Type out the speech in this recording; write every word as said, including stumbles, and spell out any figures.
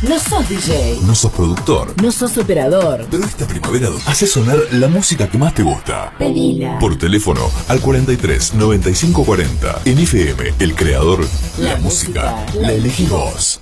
No sos D J. No sos productor. No sos operador. Pero esta primavera hace sonar la música que más te gusta. Pedila. Por teléfono al cuarenta y tres, noventa y cinco cuarenta. En F M, el creador, la, la música, música, la elegís vos.